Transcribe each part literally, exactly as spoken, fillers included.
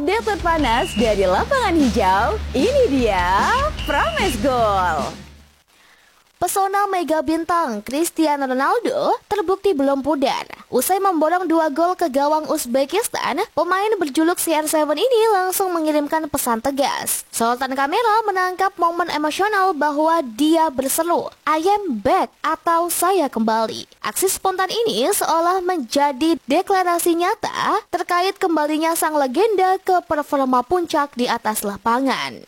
Update terpanas dari lapangan hijau, ini dia Promes Gol. Pesona mega bintang Cristiano Ronaldo terbukti belum pudar. Usai memborong dua gol ke gawang Uzbekistan, pemain berjuluk C R tujuh ini langsung mengirimkan pesan tegas. Sorotan kamera menangkap momen emosional bahwa dia berseru, "I am back" atau "saya kembali". Aksi spontan ini seolah menjadi deklarasi nyata terkait kembalinya sang legenda ke performa puncak di atas lapangan.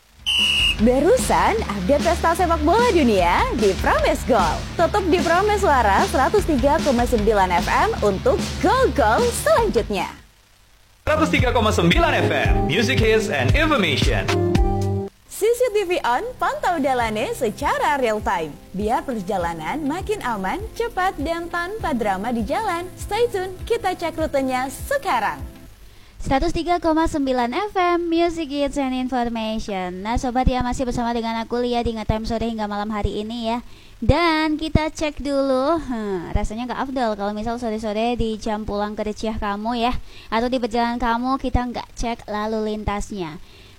Barusan update pesta sepak bola dunia di Promes Gol. Tutup di Promes Suara seratus tiga koma sembilan F M untuk gol-gol selanjutnya. seratus tiga koma sembilan F M, Music Hits and Information. C C T V on, pantau Dalane secara real time. Biar perjalanan makin aman, cepat, dan tanpa drama di jalan. Stay tune, kita cek rutenya sekarang. seratus tiga koma sembilan F M, Music Hits and Information. Nah sobat ya, masih bersama dengan aku Lia di Ngetime Sore hingga malam hari ini ya. Dan kita cek dulu, hmm, rasanya gak afdol kalau misal sore-sore di jam pulang kerja kamu ya, atau di perjalanan kamu kita gak cek lalu lintasnya.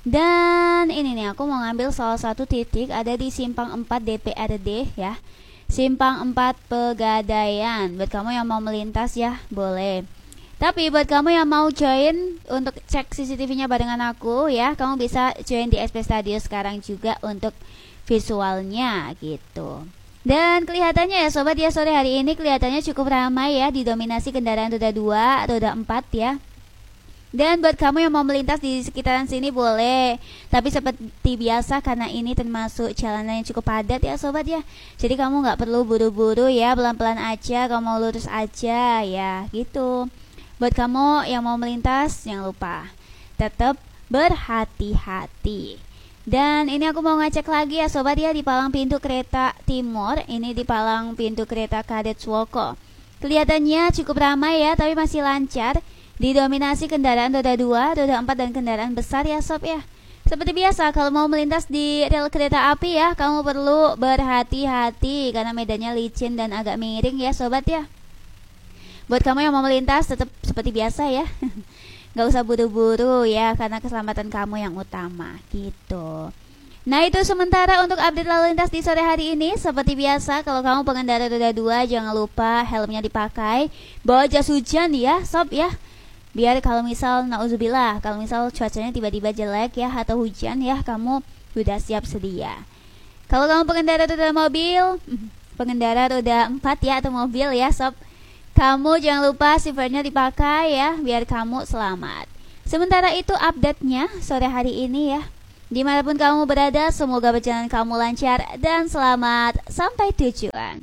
Dan ini nih, aku mau ngambil salah satu titik ada di Simpang empat D P R D ya, Simpang empat Pegadaian. Buat kamu yang mau melintas ya, boleh. Tapi buat kamu yang mau join untuk cek C C T V-nya barengan aku ya, kamu bisa join di S P Studio sekarang juga untuk visualnya gitu. Dan kelihatannya ya sobat ya, sore hari ini kelihatannya cukup ramai ya, didominasi kendaraan roda dua, roda empat ya. Dan buat kamu yang mau melintas di sekitaran sini boleh, tapi seperti biasa karena ini termasuk jalanan yang cukup padat ya sobat ya, jadi kamu gak perlu buru-buru ya, pelan-pelan aja, kamu mau lurus aja ya gitu. Buat kamu yang mau melintas, jangan lupa tetap berhati-hati. Dan ini aku mau ngecek lagi ya sobat ya, di palang pintu kereta timur, ini di palang pintu kereta Kadetswoko. Kelihatannya cukup ramai ya, tapi masih lancar, didominasi kendaraan roda dua, roda empat, dan kendaraan besar ya sob ya. Seperti biasa, kalau mau melintas di rel kereta api ya, kamu perlu berhati-hati karena medannya licin dan agak miring ya sobat ya. Buat kamu yang mau melintas tetap seperti biasa ya, gak usah buru-buru ya, karena keselamatan kamu yang utama gitu. Nah itu sementara untuk update lalu lintas di sore hari ini. Seperti biasa, kalau kamu pengendara roda dua jangan lupa helmnya dipakai, bawa jas hujan ya sob ya, biar kalau misal nauzubillah, kalau misal cuacanya tiba-tiba jelek ya atau hujan ya, kamu sudah siap sedia. Kalau kamu pengendara roda mobil, pengendara roda empat ya atau mobil ya sob, kamu jangan lupa sifirnya dipakai ya, biar kamu selamat. Sementara itu update-nya sore hari ini ya. Dimanapun kamu berada, semoga perjalanan kamu lancar dan selamat sampai tujuan.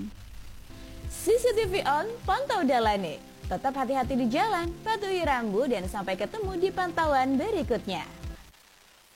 C C T V on, pantau Dalane. Tetap hati-hati di jalan, patuhi rambu, dan sampai ketemu di pantauan berikutnya.